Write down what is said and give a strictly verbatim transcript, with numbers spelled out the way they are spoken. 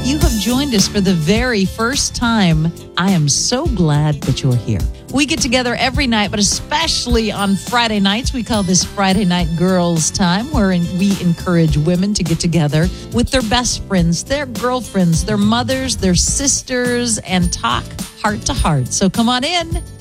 you have joined us for the very first time, I am so glad that you're here. We get together every night, but especially on Friday nights. We call this Friday Night Girls Time, where we encourage women to get together with their best friends, their girlfriends, their mothers, their sisters, and talk heart to heart. So come on in.